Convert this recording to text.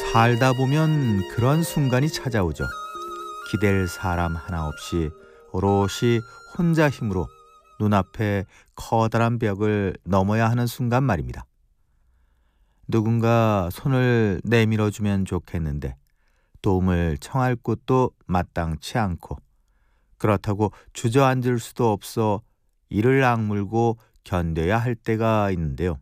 살다 보면 그런 순간이 찾아오죠. 기댈 사람 하나 없이 오롯이 혼자 힘으로 눈앞에 커다란 벽을 넘어야 하는 순간 말입니다. 누군가 손을 내밀어주면 좋겠는데 도움을 청할 곳도 마땅치 않고, 그렇다고 주저앉을 수도 없어 이를 악물고 견뎌야 할 때가 있는데요.